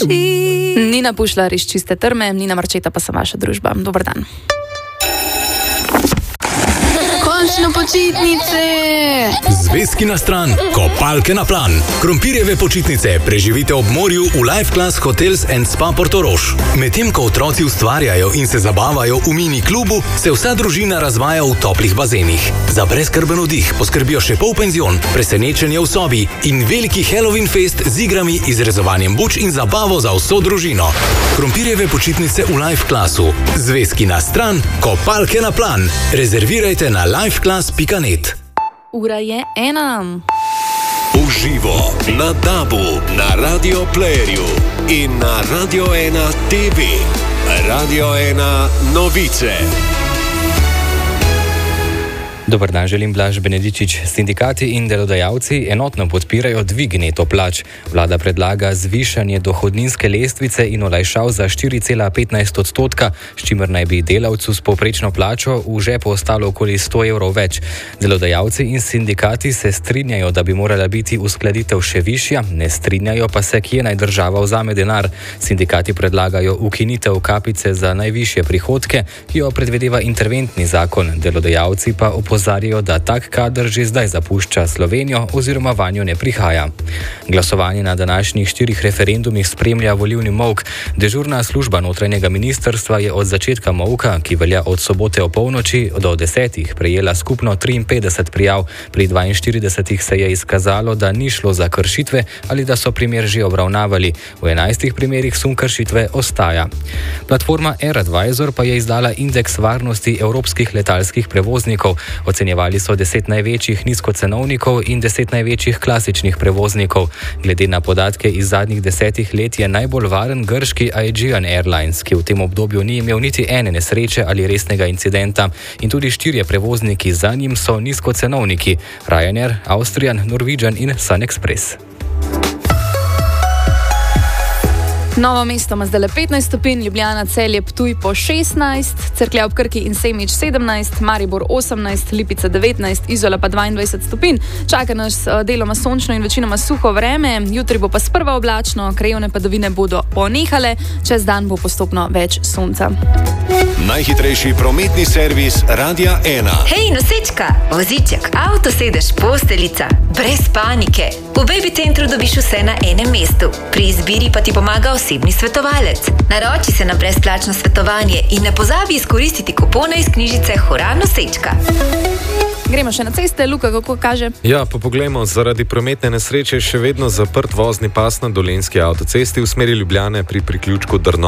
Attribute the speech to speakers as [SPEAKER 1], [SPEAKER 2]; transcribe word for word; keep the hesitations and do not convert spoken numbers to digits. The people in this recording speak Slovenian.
[SPEAKER 1] Nina Pušlar iz Čiste trme, Nina Marčeta pa sem vaša družba. Dober dan. Končno počitnice!
[SPEAKER 2] Zvezki na stran, kopalke na plan. Krompirjeve počitnice preživite ob morju v Life Class Hotels and Spa Portorož. Medtem ko otroci ustvarjajo in se zabavajo v mini klubu, se vsa družina razvaja v toplih bazenih. Za brezskrben oddih poskrbijo še polpenzion, presenečenje v sobi in veliki Halloween fest z igrami, izrezovanjem buč in zabavo za vso družino. Krompirjeve počitnice v Life Classu. Zvezki na stran, kopalke na plan. Rezervirajte na lifeclass pika net.
[SPEAKER 1] Ura je ena.
[SPEAKER 3] Uživo na Dabu, na Radio Playerju in na Radio ena T V. Radio ena novice.
[SPEAKER 4] Dober dan, želim Blaž Benedičič. Sindikati in delodajalci enotno podpirajo dvig neto plač. Vlada predlaga zvišanje dohodninske lestvice in olajšav za štiri cela petnajst odstotka, s čimer naj bi delavcu s povprečno plačo v žepu ostalo okoli sto evrov več. Delodajalci in sindikati se strinjajo, da bi morala biti uskladitev še višja, ne strinjajo pa se, kje naj država vzame denar. Sindikati predlagajo ukinitev kapice za najvišje prihodke, ki jo predvideva interventni zakon. Delodajalci pa opozarjajo, Opozarjajo, da tak kader že zdaj zapušča Slovenijo oziroma vanjo ne prihaja. Glasovanje na današnjih štirih referendumih spremlja volilni molk. Dežurna služba notranjega ministrstva je od začetka molka, ki velja od sobote o polnoči do desetih, prejela skupno triinpetdeset prijav. Pri dvainštiridesetih se je izkazalo, da ni šlo za kršitve ali da so primer že obravnavali. V enajstih primerih sum kršitve ostaja. Platforma AirAdvisor pa je izdala indeks varnosti evropskih letalskih prevoznikov. Ocenjevali so deset največjih nizkocenovnikov in deset največjih klasičnih prevoznikov. Glede na podatke iz zadnjih desetih let je najbolj varen grški Aegean Airlines, ki v tem obdobju ni imel niti ene nesreče ali resnega incidenta. In tudi štirje prevozniki za njim so nizkocenovniki: Ryanair, Austrian, Norwegian in Sun Express.
[SPEAKER 1] Novo mesto ima zdaj le petnajst stopinj, Ljubljana, Celje, Ptuj po šestnajst, Cerklje ob Krki in Semič sedemnajst, Maribor osemnajst, Lipica devetnajst, Izola pa dvaindvajset stopinj. Čaka nas deloma sončno in večinoma suho vreme, jutri bo pa sprva oblačno, krajevne padavine bodo ponehale, čez dan bo postopno več sonca.
[SPEAKER 3] Najhitrejši prometni servis Radia ena.
[SPEAKER 5] Hej, nosečka, voziček, avtosedež, posteljica, brez panike. V Baby Centru dobiš vse na enem mestu. Pri izbiri pa ti pomaga osebni svetovalec. Naroči se na brezplačno svetovanje in ne pozabi izkoristiti kupone iz knjižice Hura nosečka.
[SPEAKER 1] Gremo še na ceste, Luka, kako kaže?
[SPEAKER 6] Ja, pa poglejmo, zaradi prometne nesreče še vedno zaprt vozni pas na Dolenjski avtocesti v smeri Ljubljane pri priključku Drno.